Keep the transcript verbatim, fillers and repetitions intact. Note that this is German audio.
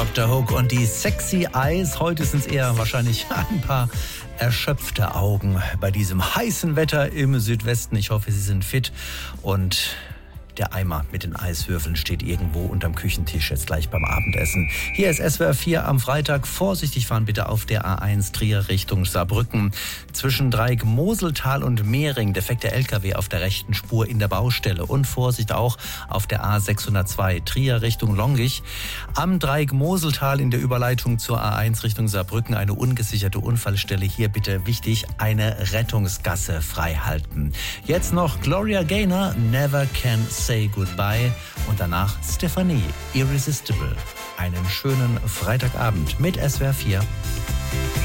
Doktor Hook und die Sexy Eyes. Heute sind es eher wahrscheinlich ein paar erschöpfte Augen bei diesem heißen Wetter im Südwesten. Ich hoffe, Sie sind fit und der Eimer mit den Eiswürfeln steht irgendwo unterm Küchentisch jetzt gleich beim Abendessen. Hier ist S W R vier am Freitag. Vorsichtig fahren bitte auf der A eins Trier Richtung Saarbrücken. Zwischen Dreieck Moseltal und Mehring defekter L K W auf der rechten Spur in der Baustelle. Und Vorsicht auch auf der A sechshundertzwei Trier Richtung Longich. Am Dreieck Moseltal in der Überleitung zur A eins Richtung Saarbrücken eine ungesicherte Unfallstelle. Hier bitte wichtig, eine Rettungsgasse frei halten. Jetzt noch Gloria Gaynor, Never Can Say Goodbye und danach Stephanie, Irresistible. Einen schönen Freitagabend mit S W R vier.